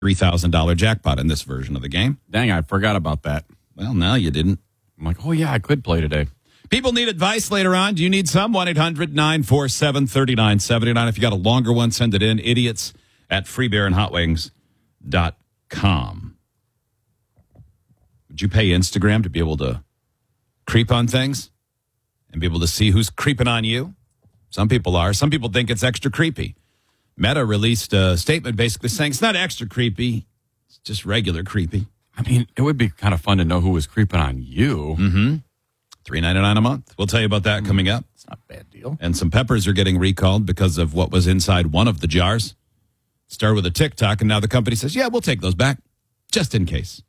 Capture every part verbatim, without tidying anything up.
three thousand dollars jackpot in this version of the game. Dang, I forgot about that. Well, now you didn't. I'm like, oh, yeah, I could play today. People need advice later on. Do you need some? one eight hundred nine four seven three nine seven nine. If you got a longer one, send it in. Idiots at free beer and hot wings dot com. Would you pay Instagram to be able to creep on things and be able to see who's creeping on you? Some people are. Some people think it's extra creepy. Meta released a statement basically saying it's not extra creepy. It's just regular creepy. I mean, it would be kind of fun to know who was creeping on you. Mm-hmm. three ninety-nine a month. We'll tell you about that coming up. It's not a bad deal. And some peppers are getting recalled because of what was inside one of the jars. Started with a TikTok, and now the company says, yeah, we'll take those back, just in case.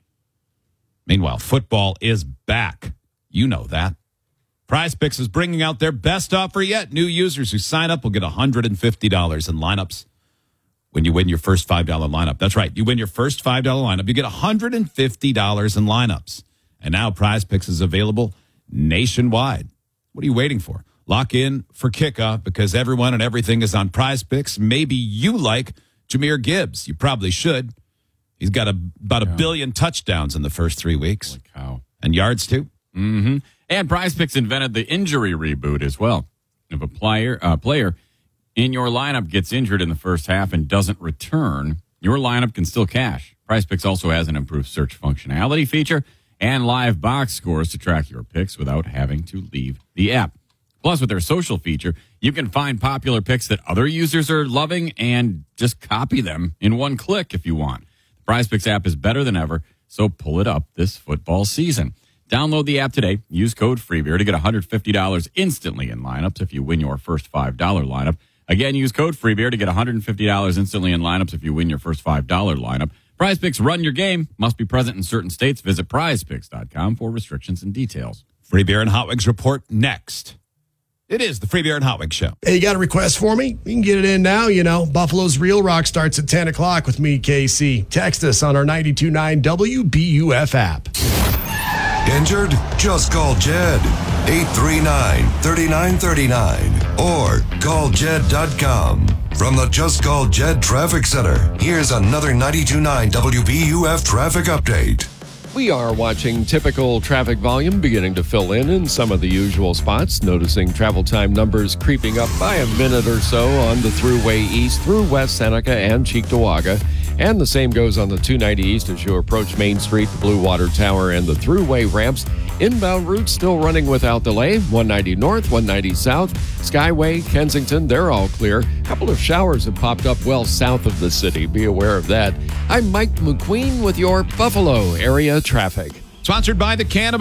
Meanwhile, football is back. You know that. PrizePicks is bringing out their best offer yet. New users who sign up will get one hundred fifty dollars in lineups when you win your first five dollar lineup. That's right. You win your first five dollar lineup, you get one hundred fifty dollars in lineups. And now PrizePicks is available nationwide. What are you waiting for? Lock in for kickoff because everyone and everything is on PrizePicks. Maybe you like Jahmyr Gibbs. You probably should. He's got a, about a yeah. billion touchdowns in the first three weeks. Holy cow. And yards, too. Mm-hmm. And PrizePicks invented the injury reboot as well. If a player, uh, player in your lineup gets injured in the first half and doesn't return, your lineup can still cash. PrizePicks also has an improved search functionality feature and live box scores to track your picks without having to leave the app. Plus, with their social feature, you can find popular picks that other users are loving and just copy them in one click if you want. The PrizePicks app is better than ever, so pull it up this football season. Download the app today. Use code FREEBEER to get one hundred fifty dollars instantly in lineups if you win your first five dollar lineup. Again, use code FREEBEER to get one hundred fifty dollars instantly in lineups if you win your first five dollar lineup. PrizePicks, run your game. Must be present in certain states. Visit prize picks dot com for restrictions and details. Free Beer and Hot Wings report next. It is the Free Beer and Hot Wings Show. Hey, you got a request for me? You can get it in now, you know. Buffalo's Real Rock starts at ten o'clock with me, K C. Text us on our ninety-two point nine W B U F app. Injured? Just call Jed. eight three nine, three nine three nine or call jed dot com. From the Just Call Jed Traffic Center, here's another ninety-two point nine W B U F traffic update. We are watching typical traffic volume beginning to fill in in some of the usual spots, noticing travel time numbers creeping up by a minute or so on the Thruway East through West Seneca and Cheektowaga. And the same goes on the two ninety East as you approach Main Street, the Blue Water Tower, and the Thruway ramps. Inbound routes still running without delay. one ninety North, one ninety South, Skyway, Kensington, they're all clear. A couple of showers have popped up well south of the city. Be aware of that. I'm Mike McQueen with your Buffalo area traffic. Sponsored by the Cannabis